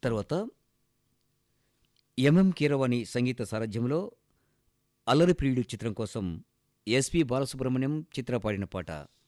తర్వాత ఎంఎం కీరవాణి సంగీత సారథ్యంలో 'అల్లరి ప్రియుడు' చిత్రం కోసం ఎస్పి బాలసుబ్రహ్మణ్యం చిత్ర పాడిన పాట